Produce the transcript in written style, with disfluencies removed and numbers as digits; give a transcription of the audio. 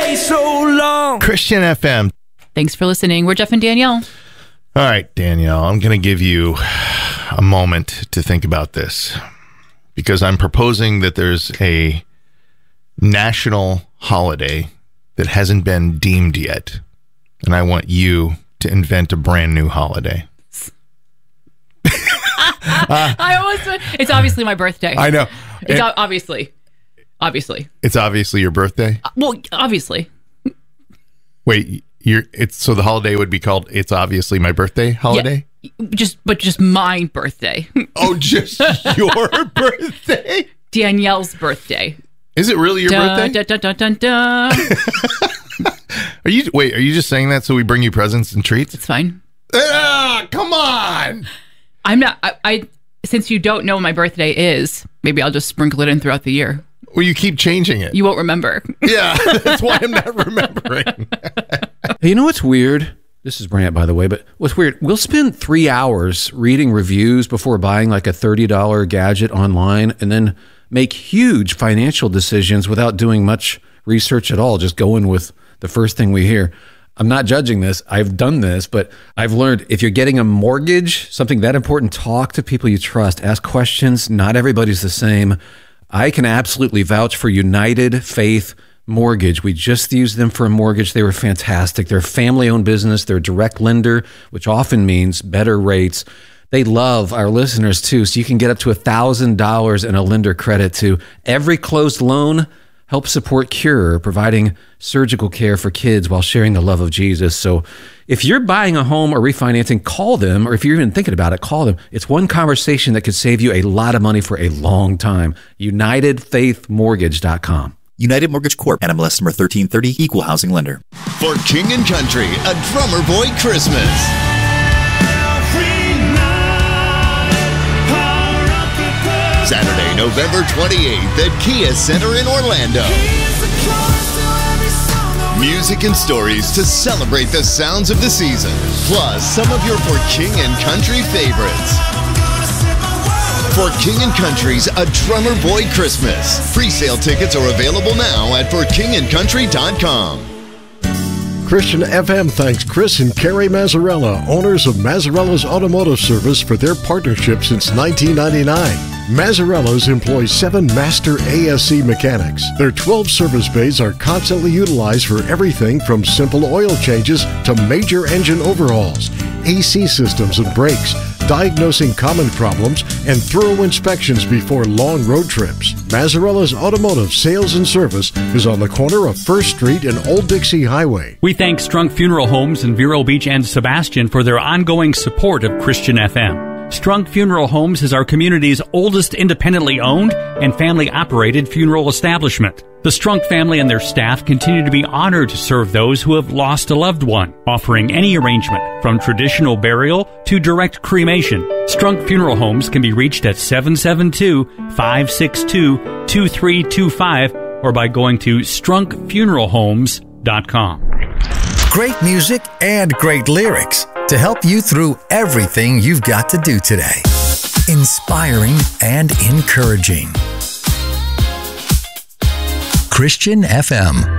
stay so long. Christian FM. Thanks for listening. We're Jeff and Danielle. All right, Danielle, I'm going to give you a moment to think about this because I'm proposing that there's a national holiday that hasn't been deemed yet, and I want you to invent a brand new holiday. It's obviously my birthday. I know. It's obviously. It's obviously your birthday? Well, obviously. Wait, so the holiday would be called It's Obviously My Birthday holiday? Yeah, just my birthday. Oh, just your birthday? Danielle's birthday. Is it really your birthday? Dun, dun, dun, dun. Are you just saying that so we bring you presents and treats? It's fine. Come on. I'm not. I since you don't know what my birthday is, maybe I'll just sprinkle it in throughout the year. Well, you keep changing it. You won't remember. Yeah, that's why I'm not remembering. Hey, you know what's weird? This is Brant, by the way, but what's weird, we'll spend 3 hours reading reviews before buying like a $30 gadget online and then make huge financial decisions without doing much research at all, just going with the first thing we hear. I'm not judging this. I've done this, but I've learned if you're getting a mortgage, something that important, talk to people you trust, ask questions. Not everybody's the same. I can absolutely vouch for United Faith Mortgage. We just used them for a mortgage. They were fantastic. They're a family-owned business. They're a direct lender, which often means better rates. They love our listeners, too, so you can get up to $1,000 in a lender credit to every closed loan. Help support Cure, providing surgical care for kids while sharing the love of Jesus. So if you're buying a home or refinancing, call them, or if you're even thinking about it, call them. It's one conversation that could save you a lot of money for a long time. UnitedFaithMortgage.com. United Mortgage Corp. NMLS number 1330, Equal Housing Lender. For King and Country, a Drummer Boy Christmas. Saturday, November 28th at Kia Center in Orlando. Music and stories to celebrate the sounds of the season, plus some of your For King and Country favorites. For King and Country's A Drummer Boy Christmas. Pre-sale tickets are available now at forkingandcountry.com. Christian FM thanks Chris and Carrie Mazzarella, owners of Mazzarella's Automotive Service, for their partnership since 1999. Mazzarella's employs 7 master ASC mechanics. Their 12 service bays are constantly utilized for everything from simple oil changes to major engine overhauls, AC systems and brakes, diagnosing common problems, and thorough inspections before long road trips. Mazzarella's Automotive Sales and Service is on the corner of 1st Street and Old Dixie Highway. We thank Strunk Funeral Homes in Vero Beach and Sebastian for their ongoing support of Christian FM. Strunk Funeral Homes is our community's oldest independently owned and family-operated funeral establishment. The Strunk family and their staff continue to be honored to serve those who have lost a loved one, offering any arrangement from traditional burial to direct cremation. Strunk Funeral Homes can be reached at 772-562-2325 or by going to strunkfuneralhomes.com. Great music and great lyrics to help you through everything you've got to do today. Inspiring and encouraging. Christian FM.